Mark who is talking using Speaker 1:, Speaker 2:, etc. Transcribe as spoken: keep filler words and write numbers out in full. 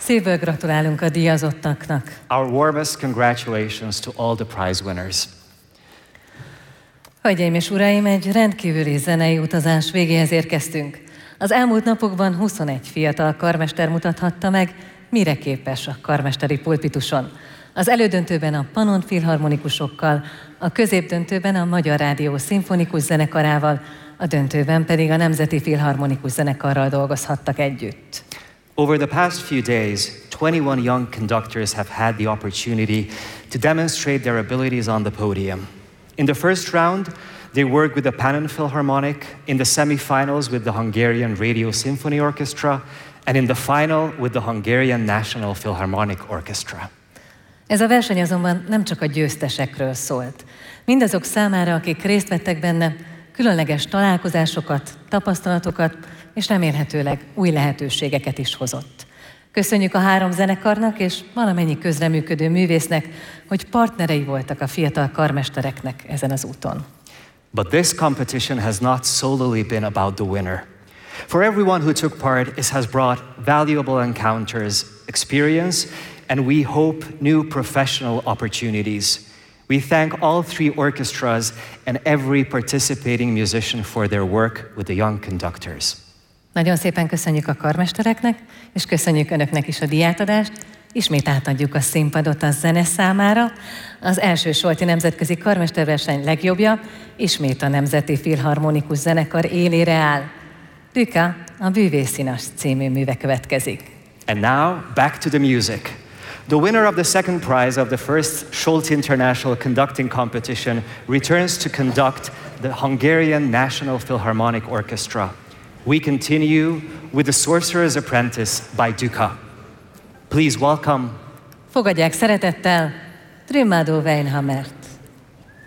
Speaker 1: Szívből gratulálunk a díjazottaknak.
Speaker 2: Our warmest congratulations to all the prize winners.
Speaker 1: Hölgyeim és uraim, egy rendkívüli zenei utazás végéhez érkeztünk. Az elmúlt napokban huszonegy fiatal karmester mutathatta meg, mire képes a karmesteri pulpituson. Az elődöntőben a Pannon filharmonikusokkal, a középdöntőben a Magyar Rádió szimfonikus zenekarával, a döntőben pedig a Nemzeti Filharmonikus Zenekarral dolgozhattak együtt.
Speaker 2: Over the past few days, twenty-one young conductors have had the opportunity to demonstrate their abilities on the podium. In the first round, they worked with the Pannon Philharmonic, in the semi-finals with the Hungarian Radio Symphony Orchestra, and in the final with the Hungarian National Philharmonic Orchestra.
Speaker 1: Ez a verseny azonban nem csak a győztesekről szólt. Mindazok számára, akik részt vettek benne, különleges találkozásokat, tapasztalatokat és remélhetőleg új lehetőségeket is hozott. Köszönjük a három zenekarnak és valamennyi közreműködő művésznek, hogy partnerei voltak a fiatal karmestereknek ezen az úton.
Speaker 2: But this competition has not solely been about the winner. For everyone who took part, it has brought valuable encounters, experience, and we hope new professional opportunities. We thank all three orchestras and every participating musician for their work with the young conductors.
Speaker 1: Nagyon szépen köszönjük a karmestereknek, és köszönjük önöknek is a díjátadást. Ismét átadjuk a színpadot a zene számára. Az első Solti Nemzetközi Karmesterverseny legjobbja ismét a Nemzeti Filharmonikus Zenekar élére áll. Duka, a Bűvészínas című műve következik.
Speaker 2: And now, back to the music. The winner of the second prize of the first Solti International Conducting Competition returns to conduct the Hungarian National Philharmonic Orchestra. We continue with The Sorcerer's Apprentice by Duka. Please welcome.
Speaker 1: Fogadják szeretettel Trümádó Weinhammert.